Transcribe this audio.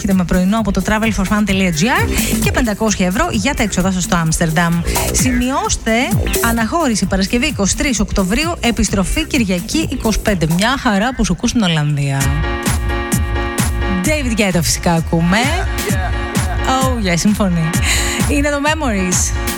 έρχεται με πρωινό από το travelforfun.gr και 500 ευρώ για τα έξοδα σας στο Άμστερνταμ. Σημειώστε αναχώρηση Παρασκευή 23 Οκτωβρίου, επιστροφή Κυριακή 25. Μια χαρά που σου ακούς στην Ολλανδία. David Guetta φυσικά ακούμε. Oh yeah, συμφωνεί. Είναι το Memories.